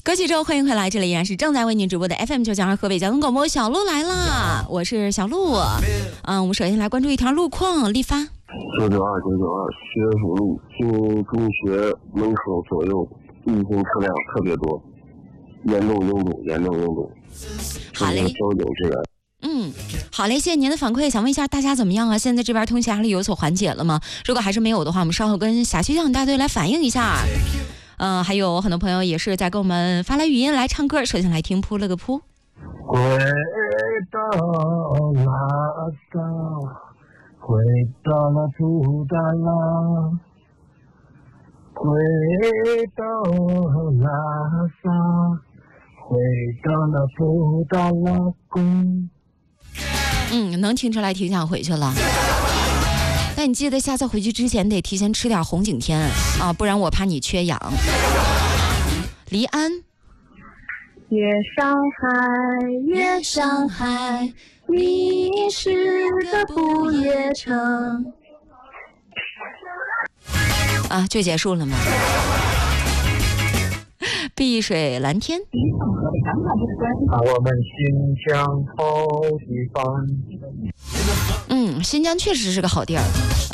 歌曲之后欢迎回来，这里依然是正在为您直播的 FM992河北交通广播，小鹿来了，我是小鹿。我们首先来关注一条路况，立发 992学府路进中学门口左右逆行车辆特别多，严重拥堵。 好嘞， 交警支援。 好嘞，谢谢您的反馈。想问一下大家怎么样啊？现在这边通勤压力有所缓解了吗？如果还是没有的话，我们稍后跟辖区交警大队来反映一下。还有很多朋友也是在给我们发来语音来唱歌。首先来听扑了个扑。 回到拉萨，回到了布达拉，回到拉萨，回到了布达拉宫。 能听出来挺想回去了。但你记得下次回去之前得提前吃点红景天啊，不然我怕你缺氧。黎安， 夜上海，你是个不夜城。 就结束了吗？碧水蓝天。 我们新疆好地方。 新疆确实是个好地儿。